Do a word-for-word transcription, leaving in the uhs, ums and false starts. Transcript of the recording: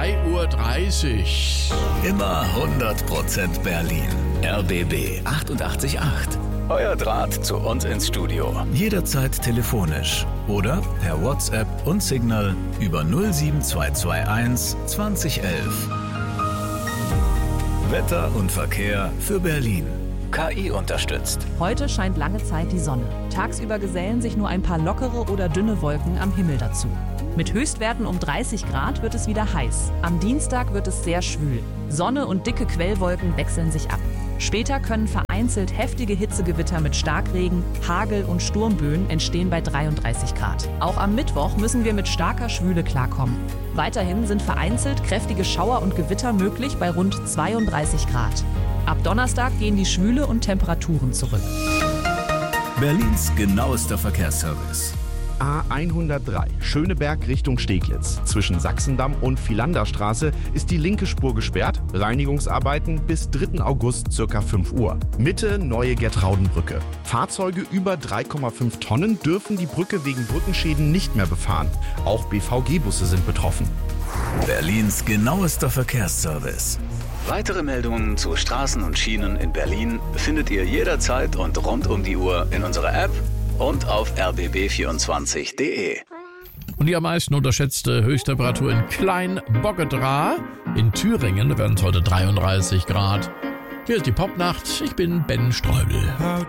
drei Uhr dreißig. Immer hundert Prozent Berlin. R B B achtundachtzig Komma acht. Euer Draht zu uns ins Studio. Jederzeit telefonisch oder per WhatsApp und Signal über null sieben zwei zwei eins zwanzig elf. Wetter und Verkehr für Berlin. K I unterstützt. Heute scheint lange Zeit die Sonne. Tagsüber gesellen sich nur ein paar lockere oder dünne Wolken am Himmel dazu. Mit Höchstwerten um dreißig Grad wird es wieder heiß. Am Dienstag wird es sehr schwül. Sonne und dicke Quellwolken wechseln sich ab. Später können vereinzelt heftige Hitzegewitter mit Starkregen, Hagel und Sturmböen entstehen bei dreiunddreißig Grad. Auch am Mittwoch müssen wir mit starker Schwüle klarkommen. Weiterhin sind vereinzelt kräftige Schauer und Gewitter möglich bei rund zweiunddreißig Grad. Ab Donnerstag gehen die Schwüle und Temperaturen zurück. Berlins genauester Verkehrsservice. A hundertdrei, Schöneberg Richtung Steglitz. Zwischen Sachsendamm und Philanderstraße ist die linke Spur gesperrt. Reinigungsarbeiten bis dritten August ca. fünf Uhr. Mitte neue Gertraudenbrücke. Fahrzeuge über drei Komma fünf Tonnen dürfen die Brücke wegen Brückenschäden nicht mehr befahren. Auch B V G-Busse sind betroffen. Berlins genauester Verkehrsservice. Weitere Meldungen zu Straßen und Schienen in Berlin findet ihr jederzeit und rund um die Uhr in unserer App und auf r b b vierundzwanzig punkt d e. Und die am meisten unterschätzte Höchsttemperatur in Klein-Boggedra in Thüringen werden es heute dreiunddreißig Grad. Hier ist die Popnacht. Ich bin Ben Streubel.